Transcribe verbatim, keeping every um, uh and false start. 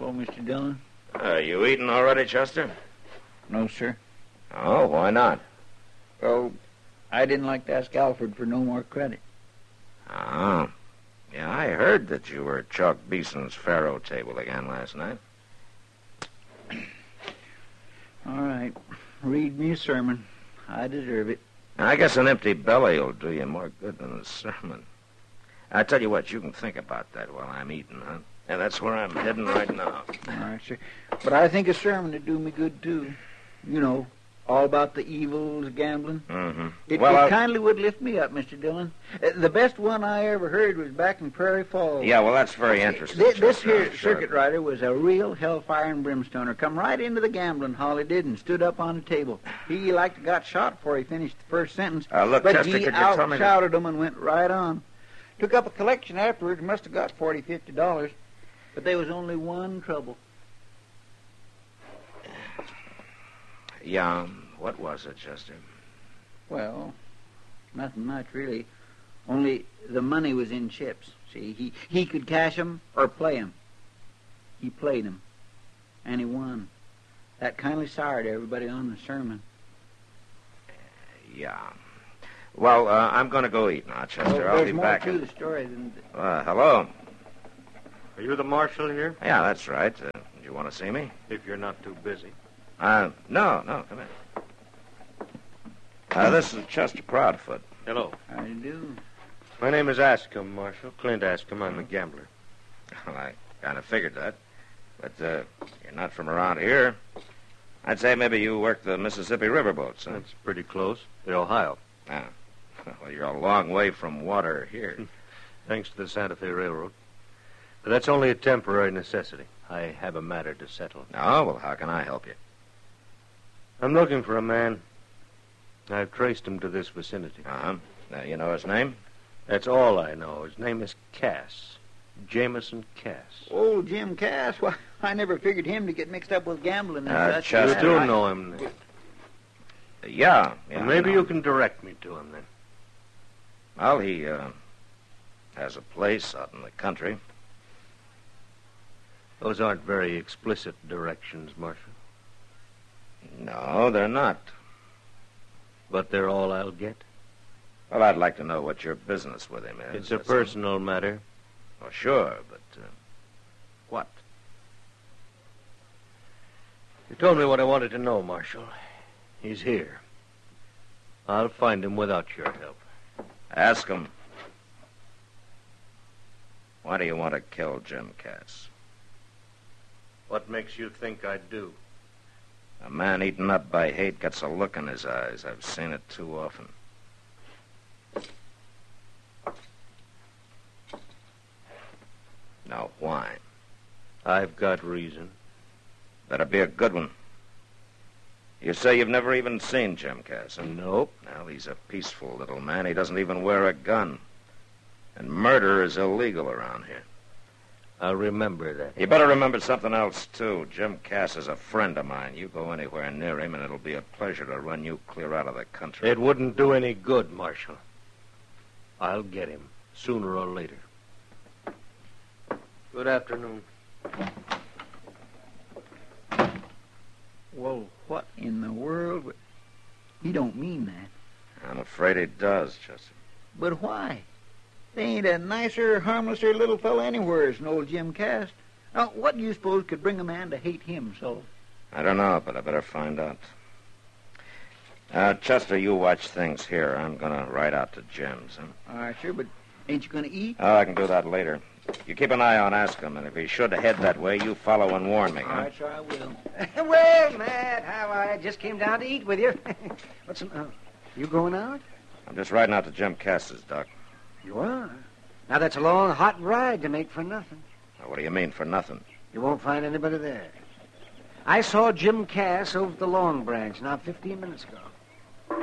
Hello, Mister Dillon. Are you eating already, Chester? No, sir. Oh, why not? Well, I didn't like to ask Alfred for no more credit. Oh. Yeah, I heard that you were at Chalk Beeson's faro table again last night. All right. Read me a sermon. I deserve it. I guess an empty belly will do you more good than a sermon. I tell you what, you can think about that while I'm eating, huh? And that's where I'm heading right now. All right, sir. But I think a sermon would do me good, too. You know, all about the evils of gambling. Mm-hmm. It, well, it I'll... kindly would lift me up, Mister Dillon. Uh, the best one I ever heard was back in Prairie Falls. Yeah, well, that's very interesting. This, this Chester, here I'm sure. circuit rider was a real hellfire and brimstoner. Come right into the gambling hall, he did, and stood up on the table. He like to got shot before he finished the first sentence. Uh, look, but Chester, he could you tell me... out-shouted them and went right on. Took up a collection afterwards, must have got forty, fifty dollars. But there was only one trouble. Yeah, what was it, Chester? Well, nothing much, really. Only the money was in chips. See, he, he could cash 'em or play 'em. He played 'em, and he won. That kindly soured everybody on the sermon. Yeah. Well, uh, I'm going to go eat now, Chester. Well, I'll be more back. to in... the story than... Uh, hello. Are you the marshal here? Yeah, that's right. Uh, do you want to see me? If you're not too busy. Uh, no, no, come in. Uh, this is Chester Proudfoot. Hello. How do you do? My name is Ascom, Marshal. Clint Ascom. I'm a gambler. Well, I kind of figured that. But uh, you're not from around here. I'd say maybe you work the Mississippi riverboats, huh? That's pretty close. The Ohio. Ah. Well, you're a long way from water here. Thanks to the Santa Fe Railroad. But that's only a temporary necessity. I have a matter to settle. Oh, well, how can I help you? I'm looking for a man. I've traced him to this vicinity. Uh-huh. Now, you know his name? That's all I know. His name is Cass. Jameson Cass. Oh, Jim Cass. Well, I never figured him to get mixed up with gambling and Uh, such. Chester- You do I- know him, then. Yeah. yeah Well, maybe I know. you can direct me to him, then. Well, he uh, has a place out in the country. Those aren't very explicit directions, Marshal. No, they're not. But they're all I'll get. Well, I'd like to know what your business with him is. It's a That's all. personal matter. Oh, sure, but uh, what? You told me what I wanted to know, Marshal. He's here. I'll find him without your help. Ask him. Why do you want to kill Jim Cass? What makes you think I'd do? A man eaten up by hate gets a look in his eyes. I've seen it too often. Now, why? I've got reason. Better be a good one. You say you've never even seen Jim Cass, huh? Nope. Well, he's a peaceful little man. He doesn't even wear a gun. And murder is illegal around here. I'll remember that. You better remember something else, too. Jim Cass is a friend of mine. You go anywhere near him, and it'll be a pleasure to run you clear out of the country. It wouldn't do any good, Marshal. I'll get him, sooner or later. Good afternoon. Well, what in the world? would- He don't mean that. I'm afraid he does, Chester. But why? There ain't a nicer, harmlesser little fella anywhere than old Jim Cass. Now, what do you suppose could bring a man to hate him so? I don't know, but I better find out. Uh, Chester, you watch things here. I'm going to ride out to Jim's. Huh? All right, sure, but ain't you going to eat? Oh, I can do that later. You keep an eye on Ascom, and if he should head that way, you follow and warn me. All Huh? right, sure, I will. Well, Matt, how are you? Just came down to eat with you. What's the... Uh, you going out? I'm just riding out to Jim Cass's, Doc. You are. Now, that's a long, hot ride to make for nothing. Now, what do you mean, for nothing? You won't find anybody there. I saw Jim Cass over at the Long Branch not fifteen minutes ago.